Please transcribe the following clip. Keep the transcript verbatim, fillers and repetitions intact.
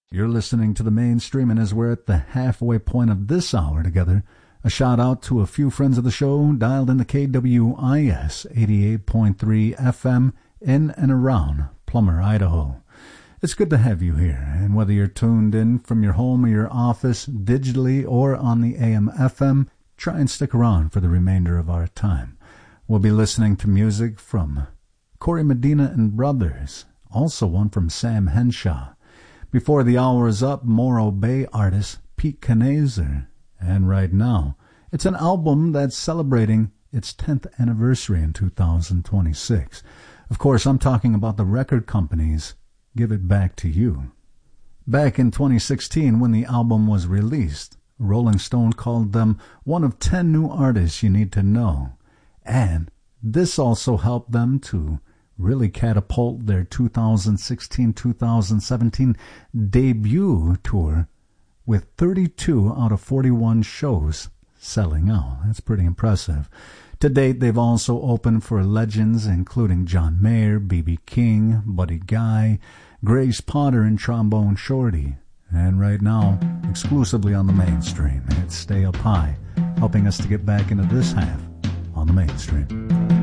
You're listening to the Mainstream, and as we're at the halfway point of this hour together, a shout out to a few friends of the show dialed into K W I S eighty-eight point three F M in and around Plummer, Idaho. It's good to have you here, and whether you're tuned in from your home or your office, digitally or on the A M F M, try and stick around for the remainder of our time. We'll be listening to music from Corey Medina and Brothers, also one from Sam Henshaw. Before the hour is up, Morro Bay artist Pete Knazer. And right now, it's an album that's celebrating its tenth anniversary in two thousand twenty-six. Of course, I'm talking about the record company's Give It Back to You. Back in twenty sixteen, when the album was released, Rolling Stone called them one of ten new artists you need to know. And this also helped them to really catapult their two thousand sixteen two thousand seventeen debut tour with thirty-two out of forty-one shows selling out. That's pretty impressive. To date, they've also opened for legends including John Mayer, B B King, Buddy Guy, Grace Potter, and Trombone Shorty. And right now, exclusively on the Mainstream, it's Stay Up High, helping us to get back into this half on the Mainstream.